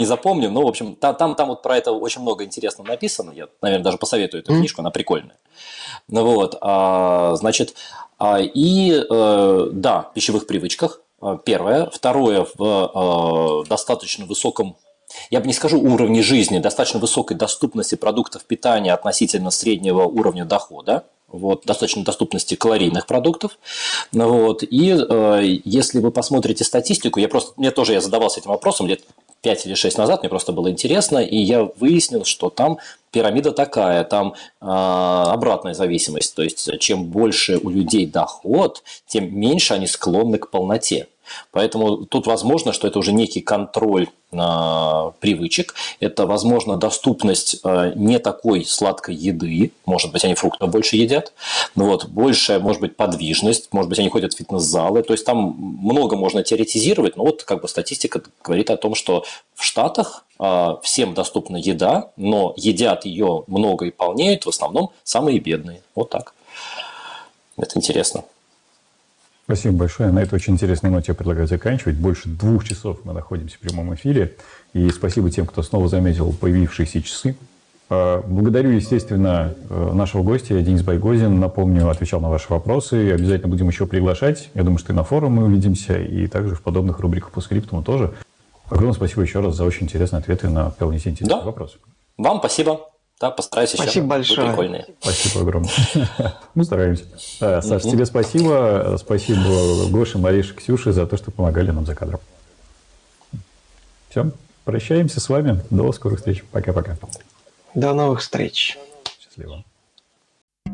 не запомню, но, в общем, там вот про это очень много интересного написано. Я, наверное, даже посоветую эту книжку, она прикольная. Ну вот, значит, да, в пищевых привычках. Первое. Второе, в достаточно высоком, я бы не скажу уровне жизни, достаточно высокой доступности продуктов питания относительно среднего уровня дохода. Вот, достаточно доступности калорийных продуктов. Вот, и если вы посмотрите статистику, я задавался этим вопросом лет 5 или 6 назад, мне просто было интересно, и я выяснил, что там пирамида такая, там обратная зависимость, то есть чем больше у людей доход, тем меньше они склонны к полноте. Поэтому тут возможно, что это уже некий контроль привычек, это, возможно, доступность не такой сладкой еды, может быть, они фруктов больше едят, вот, большая, может быть, подвижность, может быть, они ходят в фитнес-залы, то есть там много можно теоретизировать, но вот как бы статистика говорит о том, что в Штатах всем доступна еда, но едят ее много и полнеют в основном самые бедные. Вот так. Это интересно. Спасибо большое. На этой очень интересной ноте я предлагаю заканчивать. Больше 2 часов мы находимся в прямом эфире. И спасибо тем, кто снова заметил появившиеся часы. Благодарю, естественно, нашего гостя, Денис Байгозин. Напомню, отвечал на ваши вопросы. Обязательно будем еще приглашать. Я думаю, что и на форум мы увидимся, и также в подобных рубриках по скриптуму тоже. Огромное спасибо еще раз за очень интересные ответы на вполне интересные вопросы. Вам спасибо. Да, постараюсь еще. Спасибо большое. Вы прикольные. Спасибо огромное. Мы стараемся. Саш, тебе спасибо. Спасибо Гоше, Марише, Ксюше за то, что помогали нам за кадром. Все, прощаемся с вами. До скорых встреч. Пока-пока. До новых встреч. Счастливо.